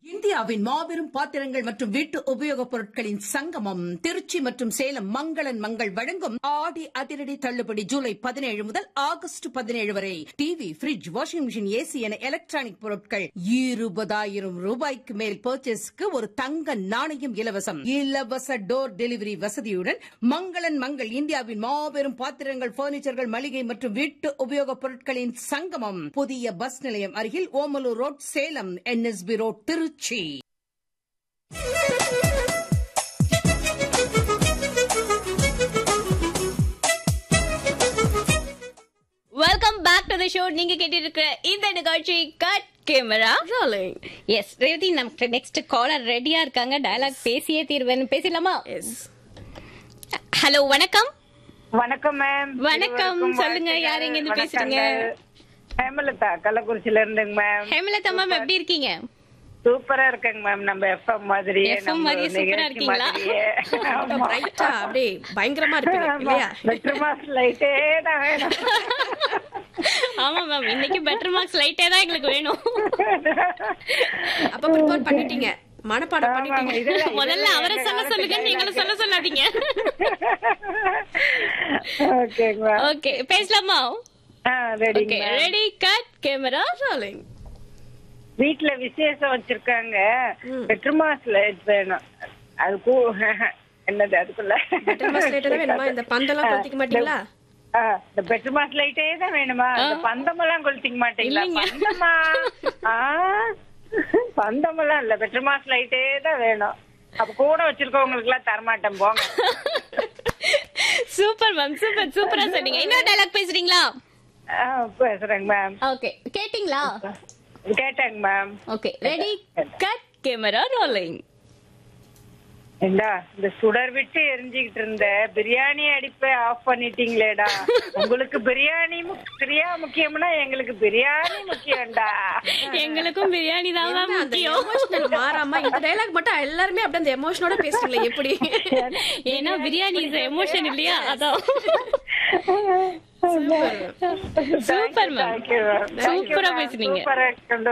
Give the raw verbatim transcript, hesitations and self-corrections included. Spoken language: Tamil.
இந்தியாவின் மாபெரும் பாத்திரங்கள் மற்றும் வீட்டு உபயோகப் பொருட்களின் சங்கமம் திருச்சி மற்றும் சேலம் மங்களன் மங்கள் வழங்கும் ஆடி அதிரடி தள்ளுபடி ஜூலை பதினேழு முதல் ஆகஸ்ட் பதினேழு வரை TV, bridge, washing machine, AC என எலக்ட்ரானிக் பொருட்கள் இருபதாயிரம் ரூபாய்க்கு மேல் பர்ச்சேஸ்க்கு ஒரு தங்க நாணயம் இலவசம். இலவச டோர் டெலிவரி வசதியுடன் மங்களன் மங்கள் இந்தியாவின் மாபெரும் பாத்திரங்கள், பர்னிச்சர்கள், மளிகை மற்றும் வீட்டு உபயோகப் பொருட்களின் சங்கமம். புதிய பஸ் நிலையம் அருகில் Omalur road, Salem. NSP road, Trichy. Welcome back to the show. நீங்க கேட்டிருக்கிற இந்த நிகழ்ச்சி cut camera rolling. S, ready. நமக்கு நெக்ஸ்ட் காலர் ரெடியா இருக்காங்க. டயலாக் பேசியே தீர்வேன். பேசலாமா? எஸ். ஹலோ, வணக்கம். வணக்கம் மேம். வணக்கம். சொல்லுங்க, யார் எங்க இருந்து பேசுறீங்க? ஹேமலதா, கள்ளக்குறிச்சியில இருந்துங்க மேம். ஹேமலதா மேம், எப்படி இருக்கீங்க? சூப்பரா இருக்கேங்க மேம். நம்ம எஃப்எம் மாதிரி எஃப்எம் மாதிரி சூப்பரா இருக்கீங்களா? ரைட்டா, அப்படியே பயங்கரமா இருப்பீங்க இல்லையா? பெட்டர் மார்க்ஸ் லைட்டே தான் வேணும். ஆமா மேம், இன்னைக்கு பெட்டர் மார்க்ஸ் லைட்டே தான் எங்களுக்கு வேணும். அப்ப ப்ரிப்பேர் பண்ணிட்டீங்க, மனப்பாடம் பண்ணிட்டீங்க. முதல்ல அவரை சொல்ல சொல்லுங்க, நீங்கள சொல்ல சொல்லாதீங்க. ஓகேங்க மேம். ஓகே, பேசலாமா? Ready. Okay, ready, cut camera rolling. வீட்டுல விசேஷம் வச்சிருக்காங்க. பெட்டர் மார்க்ஸ் லைட் வேணும். அதுக்கு என்னது அதுக்குள்ள பெட்டர் மார்க்ஸ் லைட் தான் வேணுமா? இந்த பந்தெல்லாம் கொளுத்திக்க மாட்டீங்களா? இந்த பெட்டர் மார்க்ஸ் லைட்டே தான் வேணுமா? இந்த பந்தமெல்லாம் கொளுத்திக்க மாட்டீங்களா? பந்தமா? பந்தமெல்லாம் இல்ல, பெட்டர் மார்க்ஸ் லைட்டே தான் வேணும். அப்ப கூட வச்சிருக்கவங்களுக்கு எல்லாம் தரமாட்டேன், போங்க. சூப்பர் மேம், சூப்பர் சூப்பரா சொன்னீங்க. இன்னொரு டயலாக் பேசுறீங்களா? பேசுறேங்க மேம். ஓகே, கேட்டிங்களா? கேட்டேங்க ma'am. Okay, ready, cut camera rolling. ஏண்டா, இந்த சுடர் விட்டு எரிஞ்சுக்கிட்டு இருந்த பிரியாணி அடுப்பை ஆஃப் பண்ணிட்டீங்களேடா. உங்களுக்கு பிரியாணி பிரியா முக்கியம்னா எங்களுக்கு பிரியாணி முக்கியம்டா. எங்களுக்கும் பிரியாணி தான் முக்கியம். எமோஷனல் மாறாம இந்த டயலாக் மட்டும் எல்லாருமே அப்படியே அந்த எமோஷனோட பேசுறீங்களா எப்படி? ஏன்னா பிரியாணி இஸ் எமோஷன் இல்லையா? அதான். சூப்பர் மேம், சூப்பரா பேசுனீங்க.